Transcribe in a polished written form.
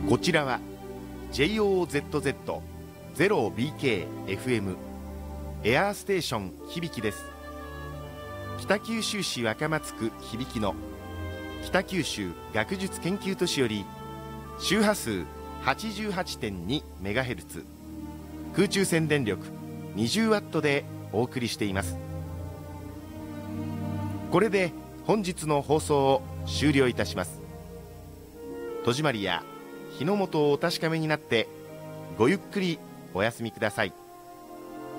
こちらは JOZZ0BKFM エアーステーション響です。北九州市若松区響の北九州学術研究都市より周波数 88.2MHz 空中線電力 20W でお送りしています。これで本日の放送を終了いたします。戸締まりや火の元をお確かめになってごゆっくりお休みください。